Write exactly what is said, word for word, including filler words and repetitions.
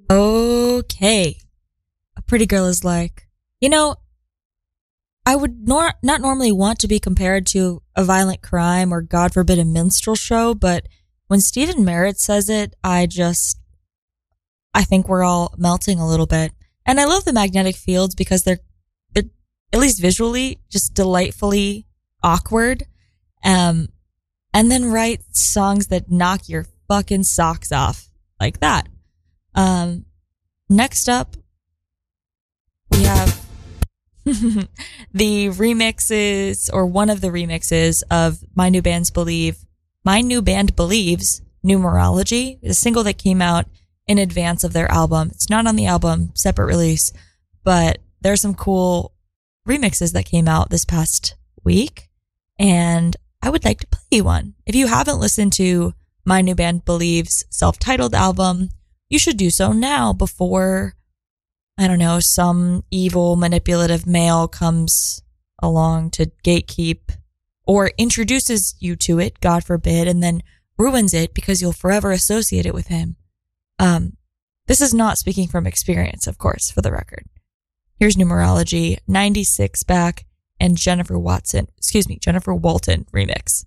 Okay. A pretty girl is like, you know, I would nor- not normally want to be compared to a violent crime or, God forbid, a minstrel show, but when Stephen Merritt says it, I just, I think we're all melting a little bit. And I love the magnetic fields because they're, they're at least visually, just delightfully awkward. Um, and then write songs that knock your fucking socks off like that. Um, next up, we have the remixes, or one of the remixes of My New Band's Believe, My New Band Believes Numerology, a single that came out in advance of their album. It's not on the album, separate release, but there's some cool remixes that came out this past week, and I would like to play you one. If you haven't listened to My New Band Believes self-titled album, you should do so now before, I don't know, some evil manipulative male comes along to gatekeep or introduces you to it, God forbid, and then ruins it because you'll forever associate it with him. Um, this is not speaking from experience, of course, for the record. Here's Numerology, ninety-six back, and Jennifer Watson, excuse me, Jennifer Walton remix.